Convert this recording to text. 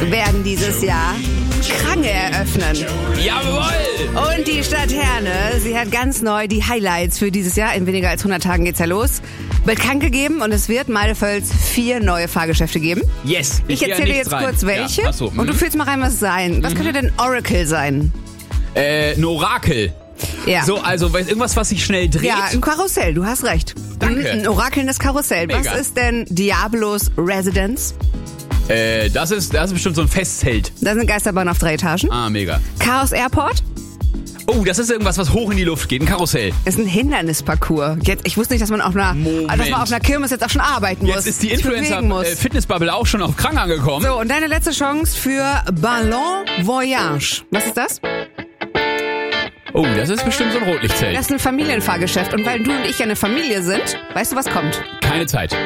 werden dieses Jahr Krange eröffnen. Jawohl! Und die Stadt Herne, sie hat ganz neu die Highlights für dieses Jahr. In weniger als 100 Tagen geht's ja los. Bekannt gegeben und es wird Meidefels 4 neue Fahrgeschäfte geben. Yes! Ich erzähle jetzt kurz welche. Ja, ach so, und du fühlst mal rein, was es sein. Was könnte denn Oracle sein? Ein Orakel. Ja. So, also irgendwas, was sich schnell dreht. Ja, ein Karussell, du hast recht. Danke. Ein orakelndes Karussell. Mega. Was ist denn Diablos Residence? Das ist bestimmt so ein Festzelt. Da sind Geisterbahnen auf 3 Etagen. Ah, mega. Chaos Airport Oh, das ist irgendwas, was hoch in die Luft geht. Ein Karussell. ist ein Hindernisparcours. Jetzt, ich wusste nicht, dass man auf einer Kirmes jetzt auch schon arbeiten muss. Jetzt ist die sich bewegen muss. Influencer-Fitnessbubble auch schon auf Krank angekommen. So, und deine letzte Chance für Ballon Voyage. Was ist das? Oh, das ist bestimmt so ein Rotlichtzelt. Das ist ein Familienfahrgeschäft. Und weil du und ich ja eine Familie sind, weißt du, was kommt? Keine Zeit.